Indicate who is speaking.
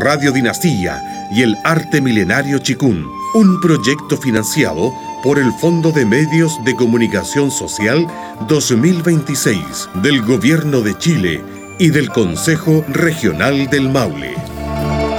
Speaker 1: Radio Dinastía y el Arte Milenario Chikún, un proyecto financiado por el Fondo de Medios de Comunicación Social 2026 del Gobierno de Chile y del Consejo Regional del Maule.